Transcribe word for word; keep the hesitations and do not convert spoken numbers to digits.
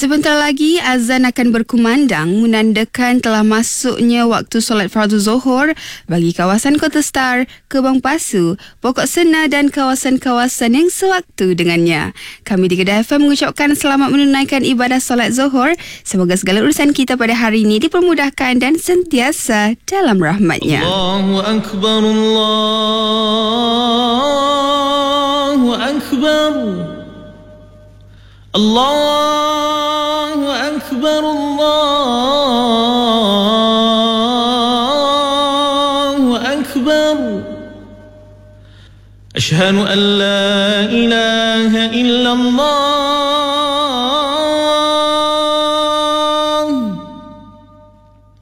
Sebentar lagi azan akan berkumandang menandakan telah masuknya waktu solat fardu Zuhur bagi kawasan Kota Star, Kebang Pasu, Pokok Sena dan kawasan-kawasan yang sewaktu dengannya. Kami di Kedah F M mengucapkan selamat menunaikan ibadah solat Zuhur. Semoga segala urusan kita pada hari ini dipermudahkan dan sentiasa dalam rahmat-Nya. Allahu Akbar, Allahu Akbar, Allahu Akbar, Allahu Akbar. Asyhadu an la ilaha illallah